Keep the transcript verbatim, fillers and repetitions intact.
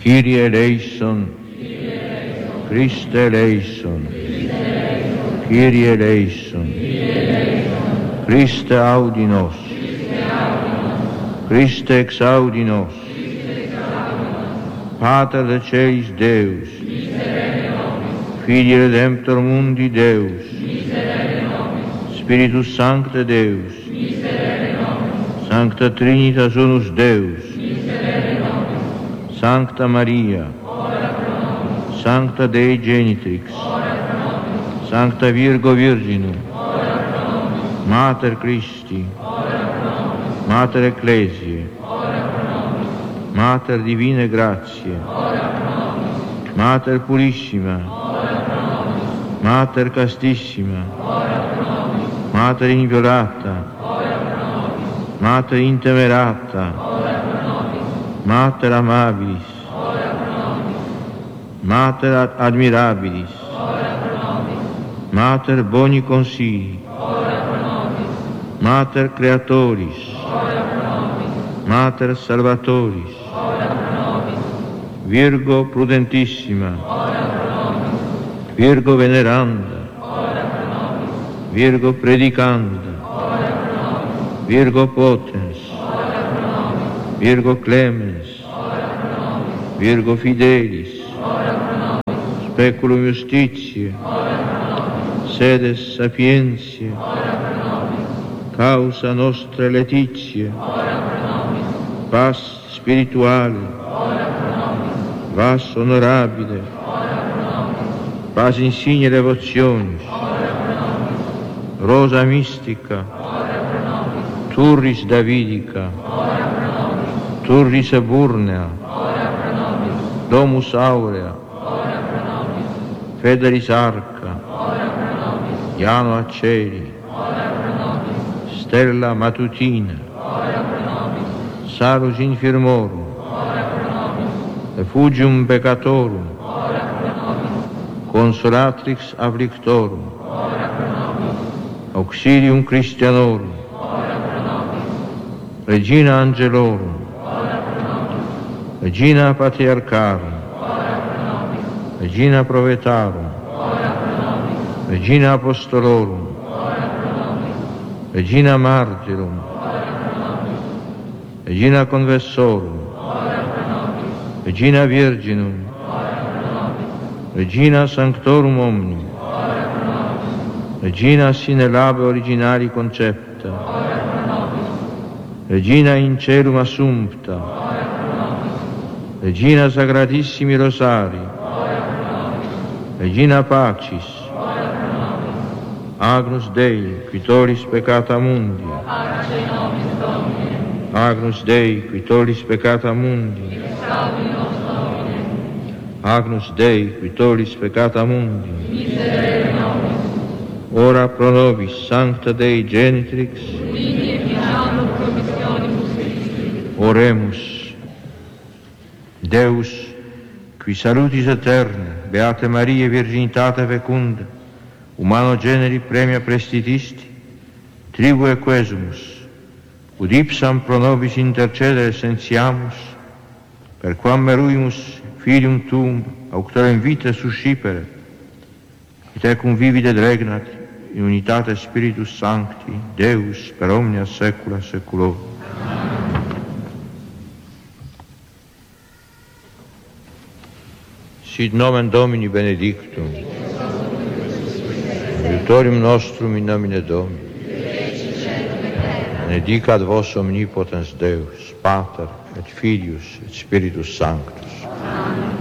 Kyrie eleison, Christe eleison, Kyrie eleison, Christe audi nos, Christe exaudi nos, Pater de Celis Deus, Filii Redemptor Mundi Deus, Spiritus Sancte Deus, Sancta Trinitas Unus Deus, Sancta Maria, Sancta Dei Genitrix, Sancta Virgo Virginum, Mater Christi, Mater Ecclesiae, Mater Divine Grazie, Mater Purissima, Mater Castissima, Mater Inviolata, Mater Intemerata, Mater Amabilis, Mater Admirabilis, Mater Boni Consigli, Mater Creatoris, Mater Salvatoris, Virgo Prudentissima, Virgo Veneranda, Virgo Predicanda, Virgo Potens, Virgo Clemens, Virgo Fidelis, Speculum Justitiae, Sedes Sapientiae, Causa Nostra Laetitia, Paz Spirituale, Vas Honorabile, Paz Insigne Devotionis, Rosa Mystica, Turris Davidica, Turris Eburnea, Domus Aurea, Federis Arca, Iano Aceri, Stella Matutina, Salus Infirmorum, Refugium Peccatorum, Consolatrix Afflictorum, Auxilium Christianorum, Regina Angelorum, Regina Patriarcharum, Regina Provetarum, Regina Apostolorum, Regina Martyrum, Regina Conversorum, Regina Virginum, Regina Sanctorum Omnium, Regina sine labe originali concepta, Regina in celum assumpta, Regina Sacratissimi Rosari, Regina Pacis, Agnus Dei, qui tollis peccata mundi, Agnus Dei, qui tollis peccata mundi, Agnus Dei, qui tollis peccata mundi, ora pro nobis Sancta Dei Genitrix, oremus. Deus, qui salutis aeterne, Beate Maria Virginitate fecunda, humano generi premia prestitisti, tribue quesumus, ud ipsam pro nobis intercedere sentiamus, per quam meruimus filium tuum auctorem vitae suscipere, et tecum vivit et regnat in unitate Spiritus Sancti, Deus per omnia saecula saeculorum. Sit nomen Domini benedictum, aiutorium nostrum in nomine Domini, benedicat vos omnipotens Deus, Pater et Filius et Spiritus Sanctus. Amen.